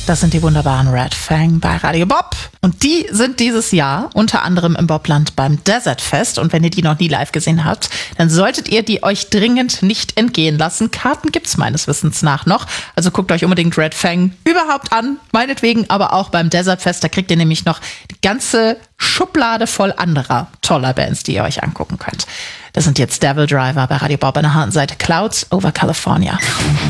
Das sind die wunderbaren Red Fang bei Radio Bob. Und die sind dieses Jahr unter anderem im Bobland beim Desert Fest. Und wenn ihr die noch nie live gesehen habt, dann solltet ihr die euch dringend nicht entgehen lassen. Karten gibt's meines Wissens nach noch. Also guckt euch unbedingt Red Fang überhaupt an. Meinetwegen aber auch beim Desert Fest. Da kriegt ihr nämlich noch die ganze Schublade voll anderer toller Bands, die ihr euch angucken könnt. Das sind jetzt Devil Driver bei Radio Bob an der harten Seite Clouds over California.